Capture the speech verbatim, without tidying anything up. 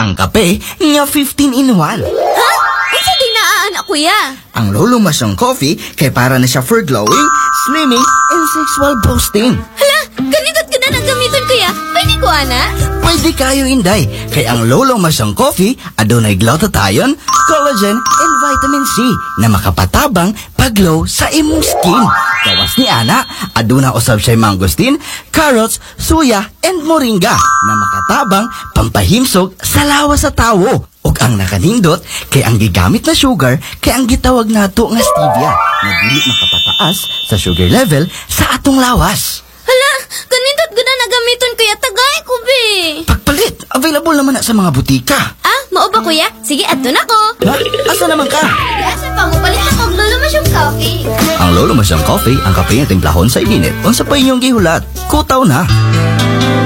Ang kape nga fifteen in one. Ha? Unsa di naaan ako ya? Ang Lolo Masyong Coffee kay para na siya for glowing, slimming, and sexual boosting. Hala, ganito't ka na nagamiton ko ya. Pwede ko ana? Pwede kayo, Inday. Kay ang Lolo Masyong Coffee adunay glutathione, collagen, and vitamin C na makapatabang paglow sa imong skin. Gawas ni Ana, aduna usab siya mangosteen, carrots, suya, and moringa na makatabang pampahimsog sa lawas sa tawo. Ug ang nakanindot kay ang gigamit na sugar kay ang gitawag nato nga stevia na dili makapataas sa sugar level sa atong lawas. Hala, ganito't ka na nagamiton ko ya. Tagay ko, be. Pagpalit, available naman na sa mga butika. Ah, mao ba kuya? Sige, adto na ko. Ha? Asa naman ka? Asa pa mo palit ako og Lolo Masyong Coffee. Ang Lolo Masyong Coffee, ang kape nga timplahon sa init. Unsa pa inyong gihulat? Kutaw na.